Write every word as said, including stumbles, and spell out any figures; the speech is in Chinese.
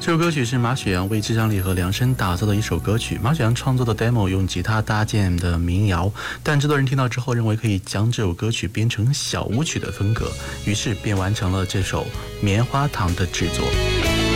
这首歌曲是马雪阳为至上励和量身打造的一首歌曲。马雪阳创作的 demo 用吉他搭建的民谣，但制作人听到之后认为可以将这首歌曲编成小舞曲的风格，于是便完成了这首棉花糖的制作。